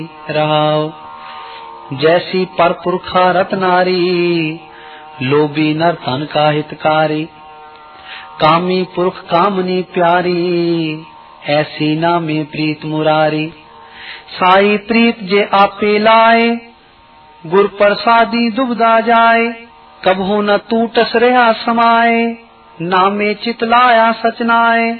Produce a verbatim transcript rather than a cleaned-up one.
रहाओ। जैसी पर पुरखा रतनारी, लोभी नर तन का हितकारी। कामी पुरख कामनी प्यारी, ऐसी नामे प्रीत मुरारी। साई प्रीत जे आपे लाए, गुर प्रसादी दुबदा जाए। कबहू न टूटस रहा समाए, नामे चितलाया सचनाए।